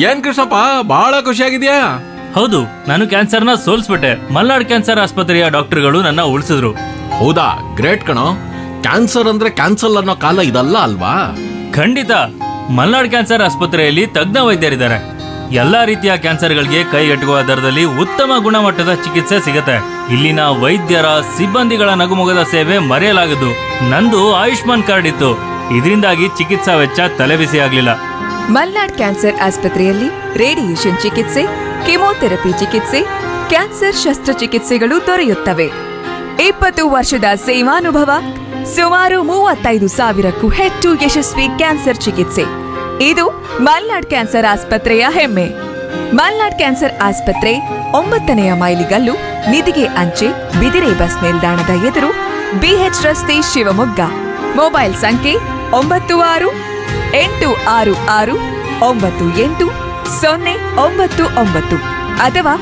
ಏನ್ ಕೃಷ್ಣಪ್ಪ ಬಹಳ ಖುಷಿಯಾಗಿದ್ಯಾ? ಹೌದು, ನಾನು ಕ್ಯಾನ್ಸರ್ನ ಸೋಲ್ಸ್ಬಿಟ್ಟೆ. ಮಲ್ನಾಡ್ ಕ್ಯಾನ್ಸರ್ ಆಸ್ಪತ್ರೆಯ ಡಾಕ್ಟರ್ಗಳು ನನ್ನ ಉಳಿಸಿದ್ರು. ಹೌದಾ, ಗ್ರೇಟ್ ಕಣೋ. ಕ್ಯಾನ್ಸರ್ ಅಂದ್ರೆ ಕ್ಯಾನ್ಸಲ್ ಅನ್ನೋ ಕಾಲ ಇದಲ್ಲ ಅಲ್ವಾ? ಖಂಡಿತ. ಮಲ್ನಾಡ್ ಕ್ಯಾನ್ಸರ್ ಆಸ್ಪತ್ರೆಯಲ್ಲಿ ತಜ್ಞ ವೈದ್ಯರಿದ್ದಾರೆ. ಎಲ್ಲಾ ರೀತಿಯ ಕ್ಯಾನ್ಸರ್ಗಳಿಗೆ ಕೈಗೆಟುಕುವ ದರದಲ್ಲಿ ಉತ್ತಮ ಗುಣಮಟ್ಟದ ಚಿಕಿತ್ಸೆ ಸಿಗುತ್ತೆ. ಇಲ್ಲಿನ ವೈದ್ಯರ ಸಿಬ್ಬಂದಿಗಳ ನಗುಮೊಗದ ಸೇವೆ ಮರೆಯಲಾಗದು. ನಂದು ಆಯುಷ್ಮಾನ್ ಕಾರ್ಡ್ ಇತ್ತು, ಇದರಿಂದಾಗಿ ಚಿಕಿತ್ಸಾ ವೆಚ್ಚ ತಲೆಬಿಸಿ ಆಗ್ಲಿಲ್ಲ. ಮಲ್ನಾಡ್ ಕ್ಯಾನ್ಸರ್ ಆಸ್ಪತ್ರೆಯಲ್ಲಿ ರೇಡಿಯೇಷನ್ ಚಿಕಿತ್ಸೆ, ಕೆಮೊಥೆರಪಿ ಚಿಕಿತ್ಸೆ, ಕ್ಯಾನ್ಸರ್ ಶಸ್ತ್ರಚಿಕಿತ್ಸೆಗಳು ದೊರೆಯುತ್ತವೆ. 20 ವರ್ಷದ ಸೇವಾನುಭವ, ಸುಮಾರು 35,000ಕ್ಕೂ ಹೆಚ್ಚು ಯಶಸ್ವಿ ಕ್ಯಾನ್ಸರ್ ಚಿಕಿತ್ಸೆ. ಇದು ಮಲ್ನಾಡ್ ಕ್ಯಾನ್ಸರ್ ಆಸ್ಪತ್ರೆಯ ಹೆಮ್ಮೆ. ಮಲ್ನಾಡ್ ಕ್ಯಾನ್ಸರ್ ಆಸ್ಪತ್ರೆ 9ನೇ ಮೈಲಿಗಲ್ಲು, ನಿಧಿಗೆ ಅಂಚೆ, ಬಿದಿರೆ ಬಸ್ ನಿಲ್ದಾಣದ ಎದುರು, ಬಿಎಚ್ ರಸ್ತೆ, ಶಿವಮೊಗ್ಗ. ಮೊಬೈಲ್ ಸಂಖ್ಯೆ 9666988099 ಅಥವಾ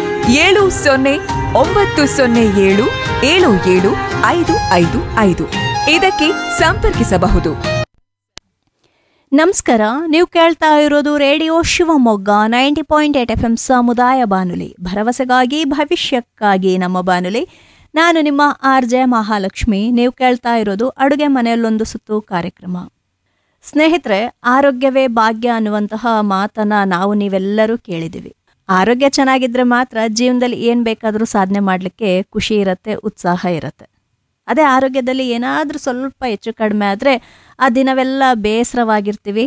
7090077755 ಇದಕ್ಕೆ ಸಂಪರ್ಕಿಸಬಹುದು. ನಮಸ್ಕಾರ, ನೀವು ಕೇಳ್ತಾ ಇರೋದು ರೇಡಿಯೋ ಶಿವಮೊಗ್ಗ 90.8 FM ಸಮುದಾಯ ಬಾನುಲಿ, ಭರವಸೆಗಾಗಿ ಭವಿಷ್ಯಕ್ಕಾಗಿ ನಮ್ಮ ಬಾನುಲಿ. ನಾನು ನಿಮ್ಮ RJ ಮಹಾಲಕ್ಷ್ಮಿ. ನೀವು ಕೇಳ್ತಾ ಇರೋದು ಅಡುಗೆ ಮನೆಯಲ್ಲೊಂದು ಸುತ್ತು ಕಾರ್ಯಕ್ರಮ. ಸ್ನೇಹಿತರೆ, ಆರೋಗ್ಯವೇ ಭಾಗ್ಯ ಅನ್ನುವಂತಹ ಮಾತನ್ನ ನೀವೆಲ್ಲರೂ ಕೇಳಿದ್ದೀವಿ. ಆರೋಗ್ಯ ಚೆನ್ನಾಗಿದ್ರೆ ಮಾತ್ರ ಜೀವನದಲ್ಲಿ ಏನು ಬೇಕಾದರೂ ಸಾಧನೆ ಮಾಡಲಿಕ್ಕೆ ಖುಷಿ ಇರುತ್ತೆ, ಉತ್ಸಾಹ ಇರುತ್ತೆ. ಅದೇ ಆರೋಗ್ಯದಲ್ಲಿ ಏನಾದರೂ ಸ್ವಲ್ಪ ಹೆಚ್ಚು ಕಡಿಮೆ ಆದರೆ ಆ ದಿನವೆಲ್ಲ ಬೇಸರವಾಗಿರ್ತೀವಿ,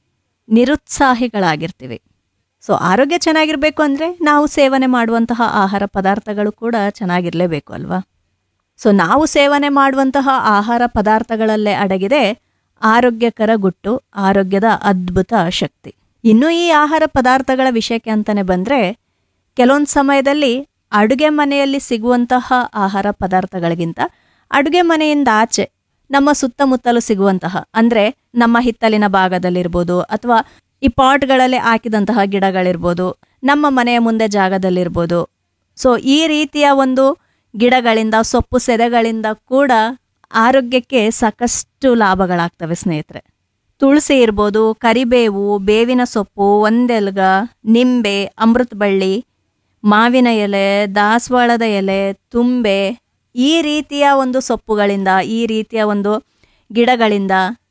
ನಿರುತ್ಸಾಹಿಗಳಾಗಿರ್ತೀವಿ. ಸೊ ಆರೋಗ್ಯ ಚೆನ್ನಾಗಿರಬೇಕು ಅಂದರೆ ನಾವು ಸೇವನೆ ಮಾಡುವಂತಹ ಆಹಾರ ಪದಾರ್ಥಗಳು ಕೂಡ ಚೆನ್ನಾಗಿರಲೇಬೇಕು ಅಲ್ವಾ? ಸೊ ನಾವು ಸೇವನೆ ಮಾಡುವಂತಹ ಆಹಾರ ಪದಾರ್ಥಗಳಲ್ಲೇ ಅಡಗಿದೆ ಆರೋಗ್ಯಕರ ಗುಟ್ಟು, ಆರೋಗ್ಯದ ಅದ್ಭುತ ಶಕ್ತಿ. ಇನ್ನು ಈ ಆಹಾರ ಪದಾರ್ಥಗಳ ವಿಷಯಕ್ಕೆ ಅಂತಲೇ ಬಂದರೆ, ಕೆಲವೊಂದು ಸಮಯದಲ್ಲಿ ಅಡುಗೆ ಮನೆಯಲ್ಲಿ ಸಿಗುವಂತಹ ಆಹಾರ ಪದಾರ್ಥಗಳಿಗಿಂತ ಅಡುಗೆ ಮನೆಯಿಂದ ಆಚೆ ನಮ್ಮ ಸುತ್ತಮುತ್ತಲು ಸಿಗುವಂತಹ, ಅಂದರೆ ನಮ್ಮ ಹಿತ್ತಲಿನ ಭಾಗದಲ್ಲಿರ್ಬೋದು ಅಥವಾ ಈ ಪಾಟ್ಗಳಲ್ಲಿ ಹಾಕಿದಂತಹ ಗಿಡಗಳಿರ್ಬೋದು, ನಮ್ಮ ಮನೆಯ ಮುಂದೆ ಜಾಗದಲ್ಲಿರ್ಬೋದು. ಸೊ ಈ ರೀತಿಯ ಒಂದು ಗಿಡಗಳಿಂದ, ಸೊಪ್ಪು ಸೆದೆಗಳಿಂದ ಕೂಡ ಆರೋಗ್ಯಕ್ಕೆ ಸಾಕಷ್ಟು ಲಾಭಗಳಾಗ್ತವೆ ಸ್ನೇಹಿತರೆ. ತುಳಸಿ ಇರ್ಬೋದು, ಕರಿಬೇವು, ಬೇವಿನ ಸೊಪ್ಪು, ಒಂದೆಲ್ಗ, ನಿಂಬೆ, ಅಮೃತ ಬಳ್ಳಿ, ಮಾವಿನ ಎಲೆ, ದಾಸವಾಳದ ಎಲೆ, ತುಂಬೆ, ಈ ರೀತಿಯ ಒಂದು ಸೊಪ್ಪುಗಳಿಂದ, ಈ ರೀತಿಯ ಒಂದು ಗಿಡಗಳಿಂದ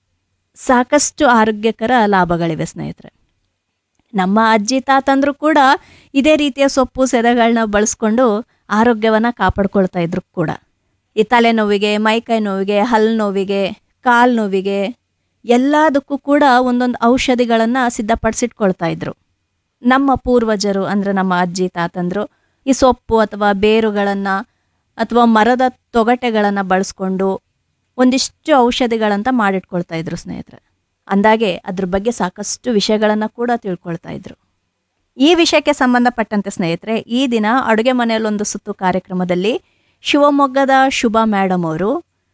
ಸಾಕಷ್ಟು ಆರೋಗ್ಯಕರ ಲಾಭಗಳಿವೆ ಸ್ನೇಹಿತರೆ. ನಮ್ಮ ಅಜ್ಜಿ ತಾತಂದ್ರು ಕೂಡ ಇದೇ ರೀತಿಯ ಸೊಪ್ಪು ಸೆದೆಗಳನ್ನ ಬಳಸ್ಕೊಂಡು ಆರೋಗ್ಯವನ್ನು ಕಾಪಾಡ್ಕೊಳ್ತಾ ಇದ್ರು ಕೂಡ. ಈ ತಲೆನೋವಿಗೆ, ಮೈಕೈ ನೋವಿಗೆ, ಹಲ್ಲು ನೋವಿಗೆ, ಕಾಲು ನೋವಿಗೆ ಎಲ್ಲದಕ್ಕೂ ಕೂಡ ಒಂದೊಂದು ಔಷಧಿಗಳನ್ನು ಸಿದ್ಧಪಡಿಸಿಟ್ಕೊಳ್ತಾ ಇದ್ರು ನಮ್ಮ ಪೂರ್ವಜರು. ಅಂದರೆ ನಮ್ಮ ಅಜ್ಜಿ ತಾತಂದ್ರು ಈ ಸೊಪ್ಪು ಅಥವಾ ಬೇರುಗಳನ್ನು ಅಥವಾ ಮರದ ತೊಗಟೆಗಳನ್ನು ಬಳಸ್ಕೊಂಡು ಒಂದಿಷ್ಟು ಔಷಧಿಗಳಂತ ಮಾಡಿಟ್ಕೊಳ್ತಾ ಇದ್ರು ಸ್ನೇಹಿತರೆ. ಅಂದಾಗೆ ಅದ್ರ ಬಗ್ಗೆ ಸಾಕಷ್ಟು ವಿಷಯಗಳನ್ನು ಕೂಡ ತಿಳ್ಕೊಳ್ತಾ ಇದ್ರು. ಈ ವಿಷಯಕ್ಕೆ ಸಂಬಂಧಪಟ್ಟಂತೆ ಸ್ನೇಹಿತರೆ, ಈ ದಿನ ಅಡುಗೆ ಮನೆಯಲ್ಲೊಂದು ಸುತ್ತು ಕಾರ್ಯಕ್ರಮದಲ್ಲಿ ಶಿವಮೊಗ್ಗದ ಶುಭಾ ಮೇಡಮ್ ಅವರು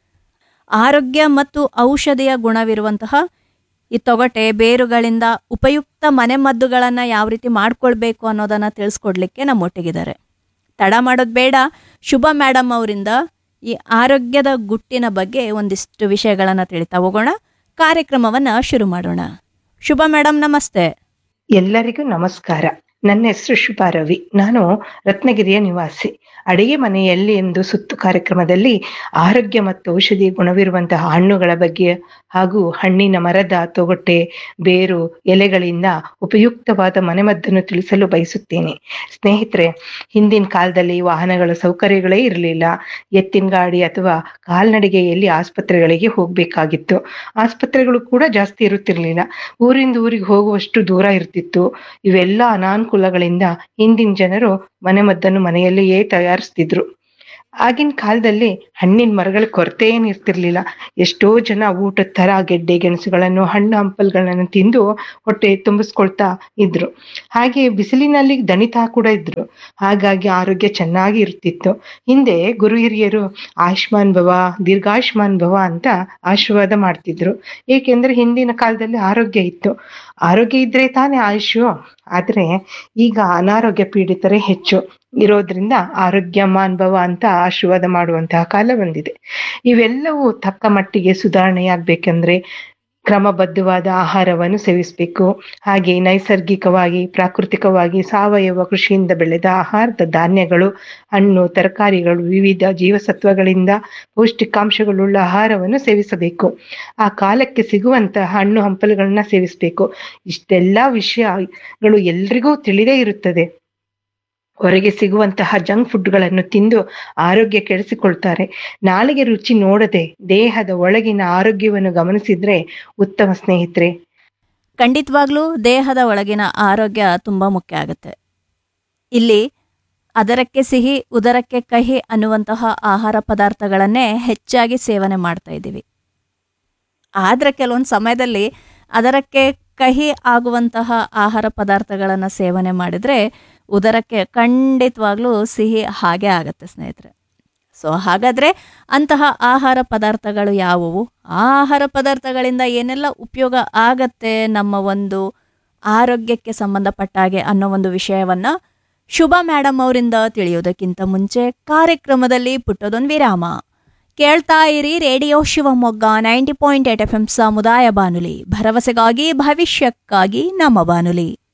ಆರೋಗ್ಯ ಮತ್ತು ಔಷಧಿಯ ಗುಣವಿರುವಂತಹ ಈ ತೊಗಟೆ ಬೇರುಗಳಿಂದ ಉಪಯುಕ್ತ ಮನೆಮದ್ದುಗಳನ್ನು ಯಾವ ರೀತಿ ಮಾಡ್ಕೊಳ್ಬೇಕು ಅನ್ನೋದನ್ನು ತಿಳಿಸ್ಕೊಡ್ಲಿಕ್ಕೆ ನಮ್ಮೊಟ್ಟಿಗಿದ್ದಾರೆ. ತಡ ಮಾಡೋದು ಬೇಡ, ಶುಭಾ ಮೇಡಮ್ ಅವರಿಂದ ಈ ಆರೋಗ್ಯದ ಗುಟ್ಟಿನ ಬಗ್ಗೆ ಒಂದಿಷ್ಟು ವಿಷಯಗಳನ್ನು ತಿಳಿತಾ ಹೋಗೋಣ. ಕಾರ್ಯಕ್ರಮವನ್ನು ಶುರು ಮಾಡೋಣ. ಶುಭಾ ಮೇಡಮ್, ನಮಸ್ತೆ. ಎಲ್ಲರಿಗೂ ನಮಸ್ಕಾರ. ನನ್ನ ಹೆಸರು ಶುಭಾ ರವಿ. ನಾನು ರತ್ನಗಿರಿಯ ನಿವಾಸಿ. ಅಡಿಗೆ ಮನೆಯಲ್ಲಿ ಎಂದು ಸುತ್ತು ಕಾರ್ಯಕ್ರಮದಲ್ಲಿ ಆರೋಗ್ಯ ಮತ್ತು ಔಷಧಿ ಗುಣವಿರುವಂತಹ ಹಣ್ಣುಗಳ ಬಗ್ಗೆ ಹಾಗೂ ಹಣ್ಣಿನ ಮರದ ತೊಗಟೆ, ಬೇರು, ಎಲೆಗಳಿಂದ ಉಪಯುಕ್ತವಾದ ಮನೆಮದ್ದನ್ನು ತಿಳಿಸಲು ಬಯಸುತ್ತೇನೆ. ಸ್ನೇಹಿತರೆ, ಹಿಂದಿನ ಕಾಲದಲ್ಲಿ ವಾಹನಗಳ ಸೌಕರ್ಯಗಳೇ ಇರಲಿಲ್ಲ. ಎತ್ತಿನ ಗಾಡಿ ಅಥವಾ ಕಾಲ್ನಡಿಗೆಯಲ್ಲಿ ಆಸ್ಪತ್ರೆಗಳಿಗೆ ಹೋಗಬೇಕಾಗಿತ್ತು. ಆಸ್ಪತ್ರೆಗಳು ಕೂಡ ಜಾಸ್ತಿ ಇರುತ್ತಿರಲಿಲ್ಲ. ಊರಿಂದ ಊರಿಗೆ ಹೋಗುವಷ್ಟು ದೂರ ಇರ್ತಿತ್ತು. ಇವೆಲ್ಲ ಅನಾನುಕೂಲಗಳಿಂದ ಹಿಂದಿನ ಜನರು ಮನೆಮದ್ದನ್ನು ಮನೆಯಲ್ಲಿಯೇ ತಯಾರಿಸ್ತಿದ್ರು. ಆಗಿನ ಕಾಲದಲ್ಲಿ ಹಣ್ಣಿನ ಮರಗಳ ಕೊರತೆ ಏನು ಇರ್ತಿರ್ಲಿಲ್ಲ. ಎಷ್ಟೋ ಜನ ಊಟದ ತರ ಗೆಡ್ಡೆ ಗೆಣಸುಗಳನ್ನು, ಹಣ್ಣು ಹಂಪಲ್ಗಳನ್ನು ತಿಂದು ಹೊಟ್ಟೆ ತುಂಬಿಸ್ಕೊಳ್ತಾ ಇದ್ರು. ಹಾಗೆ ಬಿಸಿಲಿನಲ್ಲಿ ದಣಿತಾ ಕೂಡ ಇದ್ರು. ಹಾಗಾಗಿ ಆರೋಗ್ಯ ಚೆನ್ನಾಗಿ ಇರ್ತಿತ್ತು. ಹಿಂದೆ ಗುರು ಹಿರಿಯರು ಆಯುಷ್ಮಾನ್ ಭವ, ದೀರ್ಘಾಯುಷ್ಮಾನ್ ಭವ ಅಂತ ಆಶೀರ್ವಾದ ಮಾಡ್ತಿದ್ರು. ಏಕೆಂದ್ರೆ ಹಿಂದಿನ ಕಾಲದಲ್ಲಿ ಆರೋಗ್ಯ ಇತ್ತು. ಆರೋಗ್ಯ ಇದ್ರೆ ತಾನೇ ಆಯುಷು. ಆದ್ರೆ ಈಗ ಅನಾರೋಗ್ಯ ಪೀಡಿತರೇ ಹೆಚ್ಚು ಇರೋದ್ರಿಂದ ಆರೋಗ್ಯಮಾನ್ ಭವ ಅಂತ ಆಶೀರ್ವಾದ ಮಾಡುವಂತಹ ಕಾಲ ಬಂದಿದೆ. ಇವೆಲ್ಲವೂ ತಕ್ಕ ಮಟ್ಟಿಗೆ ಸುಧಾರಣೆಯಾಗಬೇಕಂದ್ರೆ ಕ್ರಮಬದ್ಧವಾದ ಆಹಾರವನ್ನು ಸೇವಿಸಬೇಕು. ಹಾಗೆ ನೈಸರ್ಗಿಕವಾಗಿ ಪ್ರಾಕೃತಿಕವಾಗಿ ಸಾವಯವ ಕೃಷಿಯಿಂದ ಬೆಳೆದ ಆಹಾರದ ಧಾನ್ಯಗಳು, ಹಣ್ಣು, ತರಕಾರಿಗಳು, ವಿವಿಧ ಜೀವಸತ್ವಗಳಿಂದ ಪೌಷ್ಟಿಕಾಂಶಗಳುಳ್ಳ ಆಹಾರವನ್ನು ಸೇವಿಸಬೇಕು. ಆ ಕಾಲಕ್ಕೆ ಸಿಗುವಂತಹ ಹಣ್ಣು ಹಂಪಲುಗಳನ್ನ ಸೇವಿಸಬೇಕು. ಇಷ್ಟೆಲ್ಲಾ ವಿಷಯಗಳು ಎಲ್ರಿಗೂ ತಿಳಿದೇ ಇರುತ್ತದೆ. ಹೊರಗೆ ಸಿಗುವಂತಹ ಜಂಕ್ ಫುಡ್ಗಳನ್ನು ತಿಂದು ಆರೋಗ್ಯ ಕೆಡಿಸಿಕೊಳ್ತಾರೆ. ನಾಲಿಗೆ ರುಚಿ ನೋಡದೆ ದೇಹದ ಒಳಗಿನ ಆರೋಗ್ಯವನ್ನು ಗಮನಿಸಿದ್ರೆ ಉತ್ತಮ ಸ್ನೇಹಿತರೆ. ಖಂಡಿತವಾಗ್ಲೂ ದೇಹದ ಒಳಗಿನ ಆರೋಗ್ಯ ತುಂಬ ಮುಖ್ಯ ಆಗುತ್ತೆ. ಇಲ್ಲಿ ಅದರಕ್ಕೆ ಸಿಹಿ ಉದರಕ್ಕೆ ಕಹಿ ಅನ್ನುವಂತಹ ಆಹಾರ ಪದಾರ್ಥಗಳನ್ನೇ ಹೆಚ್ಚಾಗಿ ಸೇವನೆ ಮಾಡ್ತಾ ಇದ್ದೀವಿ. ಆದರೆ ಕೆಲವೊಂದು ಸಮಯದಲ್ಲಿ ಅದರಕ್ಕೆ ಕಹಿ ಆಗುವಂತಹ ಆಹಾರ ಪದಾರ್ಥಗಳನ್ನು ಸೇವನೆ ಮಾಡಿದರೆ ಉದರಕ್ಕೆ ಖಂಡಿತವಾಗ್ಲೂ ಸಿಹಿ ಹಾಗೆ ಆಗುತ್ತೆ ಸ್ನೇಹಿತರೆ. ಸೊ ಹಾಗಾದರೆ ಅಂತಹ ಆಹಾರ ಪದಾರ್ಥಗಳು ಯಾವುವು, ಆ ಆಹಾರ ಪದಾರ್ಥಗಳಿಂದ ಏನೆಲ್ಲ ಉಪಯೋಗ ಆಗತ್ತೆ ನಮ್ಮ ಒಂದು ಆರೋಗ್ಯಕ್ಕೆ ಸಂಬಂಧಪಟ್ಟ ಹಾಗೆ ಅನ್ನೋ ಒಂದು ವಿಷಯವನ್ನು ಶುಭ ಮೇಡಮ್ ಅವರಿಂದ ತಿಳಿಯೋದಕ್ಕಿಂತ ಮುಂಚೆ ಕಾರ್ಯಕ್ರಮದಲ್ಲಿ ಪುಟ್ಟದೊಂದು ವಿರಾಮ. ಕೇಳ್ತಾ ಇರಿ ರೇಡಿಯೋ ಶಿವಮೊಗ್ಗ 90.8 FM ಸಮುದಾಯ ಬಾನುಲಿ, ಭರವಸೆಗಾಗಿ ಭವಿಷ್ಯಕ್ಕಾಗಿ ನಮ್ಮ ಬಾನುಲಿ.